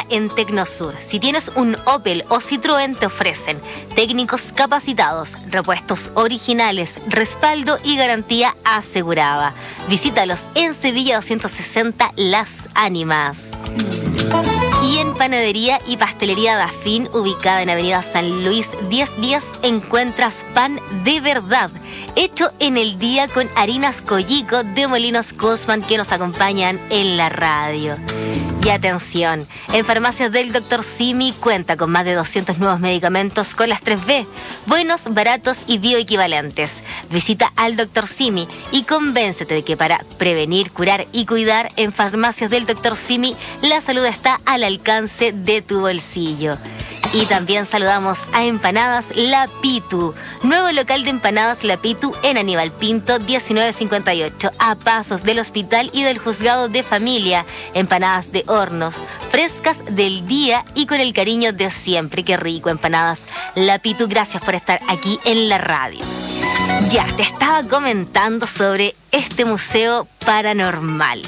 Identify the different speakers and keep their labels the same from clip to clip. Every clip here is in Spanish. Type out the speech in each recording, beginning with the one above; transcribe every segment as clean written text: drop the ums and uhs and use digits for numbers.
Speaker 1: en Tecnosur. Si tienes un Opel o Citroën, te ofrecen técnicos capacitados, repuestos originales, respaldo y garantía asegurada. Visítalos en Sevilla 260 Las Ánimas. Y en Panadería y Pastelería Dafín, ubicada en Avenida San Luis 1010, encuentras pan de verdad, hecho en el día con harinas Collico de Molinos Cosman, que nos acompañan en la radio. Y atención, en Farmacias del Dr. Simi cuenta con más de 200 nuevos medicamentos con las 3B, buenos, baratos y bioequivalentes. Visita al Dr. Simi y convéncete de que para prevenir, curar y cuidar, en Farmacias del Dr. Simi la salud está al alcance de tu bolsillo. Y también saludamos a Empanadas La Pitu, nuevo local de Empanadas La Pitu en Aníbal Pinto 1958, a pasos del hospital y del juzgado de familia. Empanadas de hornos, frescas del día y con el cariño de siempre. Qué rico, Empanadas La Pitu. Gracias por estar aquí en la radio. Ya, te estaba comentando sobre este museo paranormal.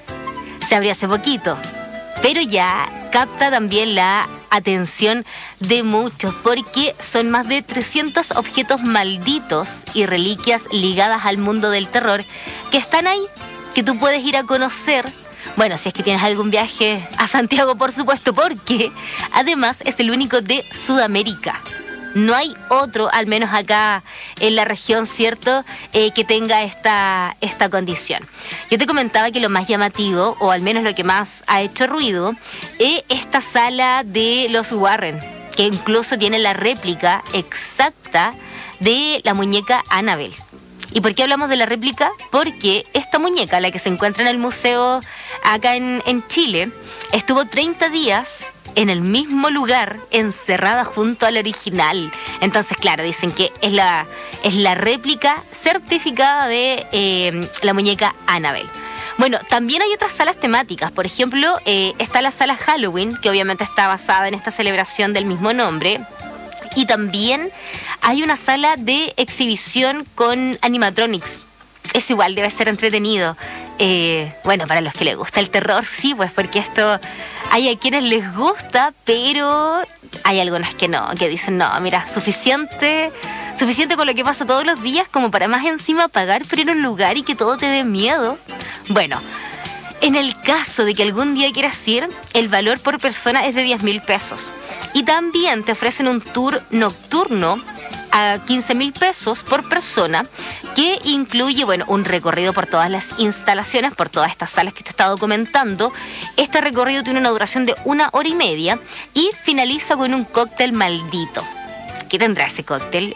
Speaker 1: Se abrió hace poquito, pero ya capta también la atención de muchos, porque son más de 300 objetos malditos y reliquias ligadas al mundo del terror que están ahí, que tú puedes ir a conocer. Bueno, si es que tienes algún viaje a Santiago, por supuesto, porque además es el único de Sudamérica. No hay otro, al menos acá en la región, ¿cierto?, que tenga esta condición. Yo te comentaba que lo más llamativo, o al menos lo que más ha hecho ruido, es esta sala de los Warren, que incluso tiene la réplica exacta de la muñeca Annabelle. ¿Y por qué hablamos de la réplica? Porque esta muñeca, la que se encuentra en el museo acá en Chile, estuvo 30 días en el mismo lugar, encerrada junto al original. Entonces, claro, dicen que es la réplica certificada de la muñeca Annabelle. Bueno, también hay otras salas temáticas. Por ejemplo, está la sala Halloween, que obviamente está basada en esta celebración del mismo nombre. Y también hay una sala de exhibición con animatronics. Eso igual debe ser entretenido. Bueno, para los que les gusta el terror, sí, pues porque esto hay a quienes les gusta, pero hay algunas que no, que dicen, no, mira, suficiente con lo que pasa todos los días como para más encima pagar por ir a un lugar y que todo te dé miedo. Bueno, en el caso de que algún día quieras ir, el valor por persona es de 10.000 pesos. Y también te ofrecen un tour nocturno a 15.000 pesos por persona, que incluye, bueno, un recorrido por todas las instalaciones, por todas estas salas que te he estado comentando. Este recorrido tiene una duración de 1 hora y media y finaliza con un cóctel maldito. ¿Qué tendrá ese cóctel?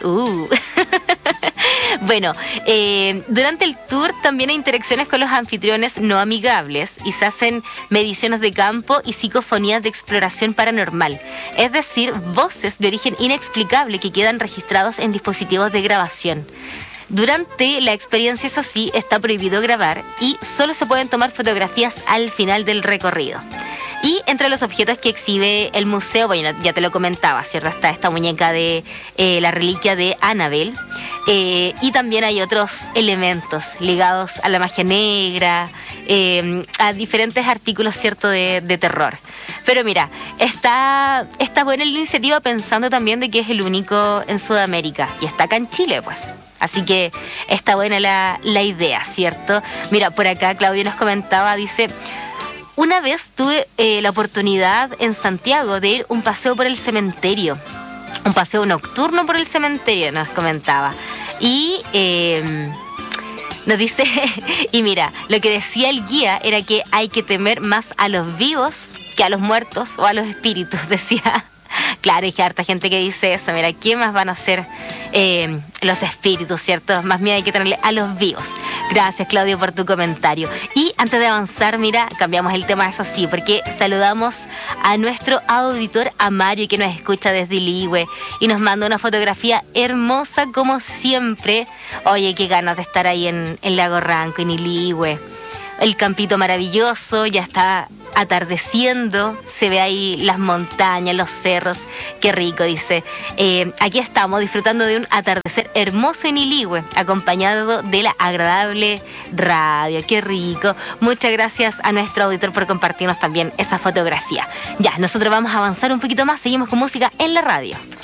Speaker 1: Bueno, durante el tour también hay interacciones con los anfitriones no amigables y se hacen mediciones de campo y psicofonías de exploración paranormal, es decir, voces de origen inexplicable que quedan registrados en dispositivos de grabación. Durante la experiencia, eso sí, está prohibido grabar y solo se pueden tomar fotografías al final del recorrido. Y entre los objetos que exhibe el museo, bueno, ya te lo comentaba, ¿cierto? Está esta muñeca de la reliquia de Annabelle. Y también hay otros elementos ligados a la magia negra, a diferentes artículos, ¿cierto?, de terror. Pero mira, está buena la iniciativa, pensando también de que es el único en Sudamérica y está acá en Chile, pues. Así que está buena la idea, ¿cierto? Mira, por acá Claudio nos comentaba, dice: una vez tuve la oportunidad en Santiago de ir un paseo por el cementerio. Un paseo nocturno por el cementerio, nos comentaba. Y nos dice, y mira, lo que decía el guía era que hay que temer más a los vivos que a los muertos o a los espíritus, decía. Claro, hay harta gente que dice eso. Mira, ¿qué más van a hacer los espíritus, cierto? Más miedo hay que tenerle a los vivos. Gracias, Claudio, por tu comentario. Y antes de avanzar, mira, cambiamos el tema, eso sí, porque saludamos a nuestro auditor, a Mario, que nos escucha desde Iligüe y nos manda una fotografía hermosa como siempre. Oye, qué ganas de estar ahí en Lago Ranco, en Iligüe. el campito maravilloso, ya está atardeciendo, se ve ahí las montañas, los cerros, qué rico, dice. Aquí estamos disfrutando de un atardecer hermoso en Iligüe, acompañado de la agradable radio, qué rico. Muchas gracias a nuestro auditor por compartirnos también esa fotografía. Ya, nosotros vamos a avanzar un poquito más, seguimos con música en la radio.